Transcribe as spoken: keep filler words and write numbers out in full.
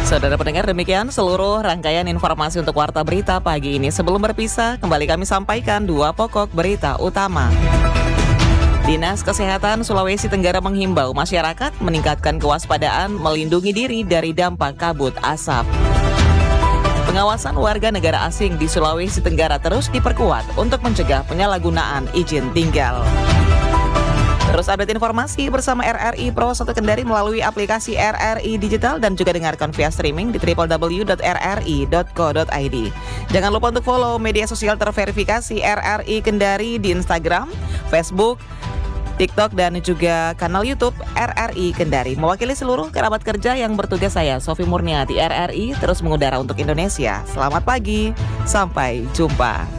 Saudara pendengar, demikian seluruh rangkaian informasi untuk Warta Berita pagi ini. Sebelum berpisah, kembali kami sampaikan dua pokok berita utama. Dinas Kesehatan Sulawesi Tenggara menghimbau masyarakat meningkatkan kewaspadaan melindungi diri dari dampak kabut asap. Pengawasan warga negara asing di Sulawesi Tenggara terus diperkuat untuk mencegah penyalahgunaan izin tinggal. Terus update informasi bersama R R I Pro satu Kendari melalui aplikasi R R I Digital dan juga dengarkan via streaming di w w w dot r r i dot co dot i d. Jangan lupa untuk follow media sosial terverifikasi R R I Kendari di Instagram, Facebook, TikTok, dan juga kanal YouTube R R I Kendari. Mewakili seluruh kerabat kerja yang bertugas, saya Sofi Murniati R R I terus mengudara untuk Indonesia. Selamat pagi, sampai jumpa.